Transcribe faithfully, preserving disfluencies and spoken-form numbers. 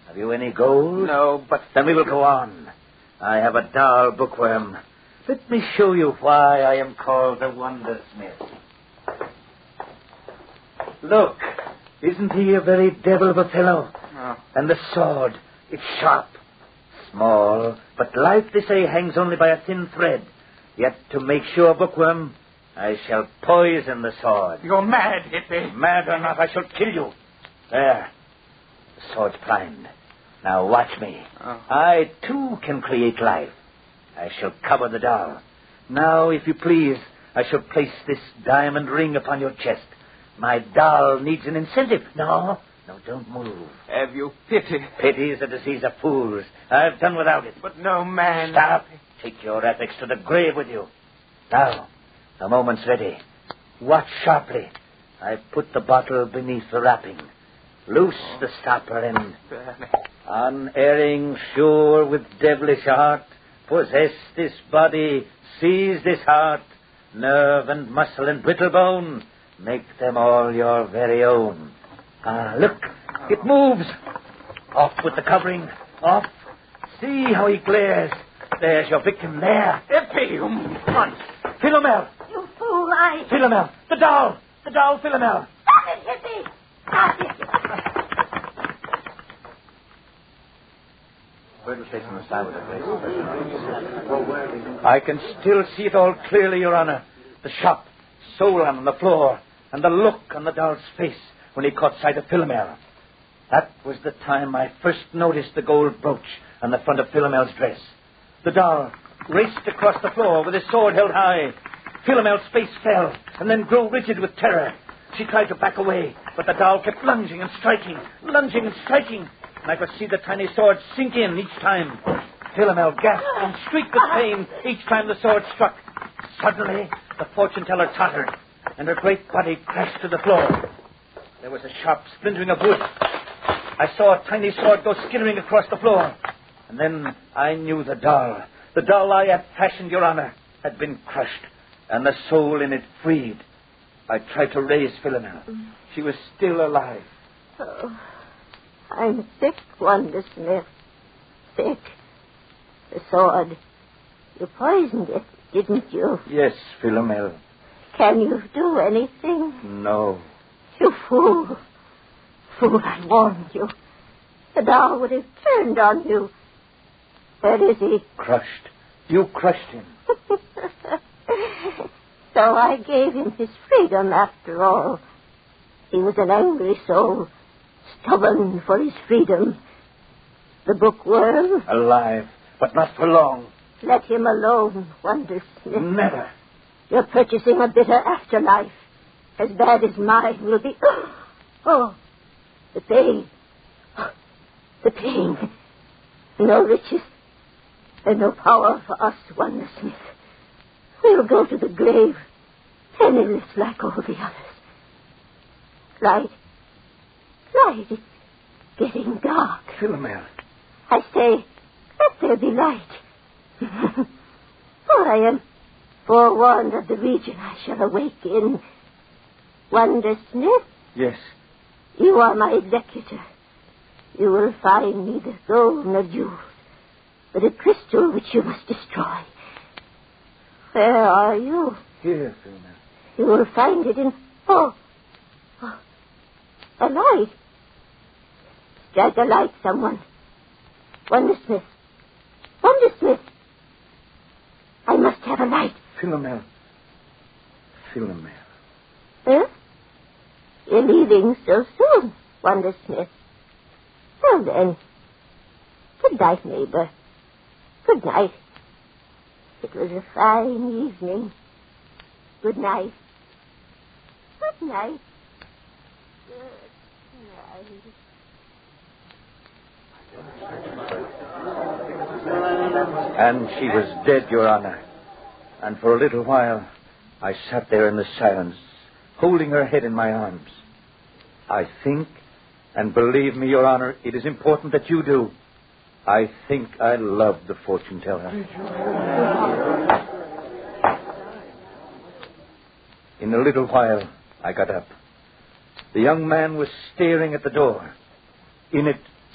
Have you any gold? No, but... Then we will go on. I have a doll bookworm. Let me show you why I am called the Wondersmith. Look, isn't he a very devil of a fellow? Oh. And the sword, it's sharp. Small, but life, they say, hangs only by a thin thread. Yet to make sure, bookworm, I shall poison the sword. You're mad, hippie. Mad or not, I shall kill you. There. The sword's primed. Now watch me. Oh. I, too, can create life. I shall cover the doll. Now, if you please, I shall place this diamond ring upon your chest. My doll needs an incentive. No, no, don't move. Have you pity? Pity is a disease of fools. I've done without it. But no man... Stop. Take your ethics to the grave with you. Now, the moment's ready. Watch sharply. I put the bottle beneath the wrapping. Loose the stopper and... Unerring, sure with devilish art, possess this body, seize this heart, nerve and muscle and brittle bone, make them all your very own. Ah, look, it moves. Off with the covering, off. See how he glares. There's your victim there. Hippie, you monster. Philomel. You fool, I... Philomel, the doll. The doll, Philomel. Stop it, hippie. Stop it. I can still see it all clearly, Your Honor. The shop, Solon on the floor, and the look on the doll's face when he caught sight of Philomel. That was the time I first noticed the gold brooch on the front of Philomel's dress. The doll raced across the floor with his sword held high. Philomel's face fell and then grew rigid with terror. She tried to back away, but the doll kept lunging and striking, lunging and striking. And I could see the tiny sword sink in each time. Philomel gasped and shrieked with pain each time the sword struck. Suddenly, the fortune teller tottered, and her great body crashed to the floor. There was a sharp splintering of wood. I saw a tiny sword go skittering across the floor. And then I knew the doll. The doll I had fashioned, Your Honor, had been crushed, and the soul in it freed. I tried to raise Philomel. She was still alive. Oh, I'm sick, Wondersmith. Sick. The sword. You poisoned it, didn't you? Yes, Philomel. Can you do anything? No. You fool. Fool, I warned you. The doll would have turned on you. Where is he? Crushed. You crushed him. So I gave him his freedom after all. He was an angry soul, stubborn for his freedom. The bookworm? Alive, but not for long. Let him alone, Wondersmith. Never. You're purchasing a bitter afterlife. As bad as mine will be. Oh, the pain. The pain. No riches and no power for us, Wondersmith. We'll go to the grave, penniless like all the others. Light. Light. It's getting dark. Philomel. I say, let there be light. For I am forewarned of the region I shall awake in. Wondersmith? Yes. You are my executor. You will find neither gold nor jewels, but a crystal which you must destroy. Where are you? Here, Philomel. You will find it in... Oh, oh. A light. Strike a light, someone. Wondersmith. Wondersmith. I must have a light. Philomel. Philomel. Huh? You're leaving so soon, Wondersmith. Well then. Good night, neighbor. Good night. It was a fine evening. Good night. Good night. Good night. And she was dead, Your Honor. And for a little while, I sat there in the silence, holding her head in my arms. I think, and believe me, Your Honor, it is important that you do. I think I love the fortune teller. In a little while, I got up. The young man was staring at the door. In it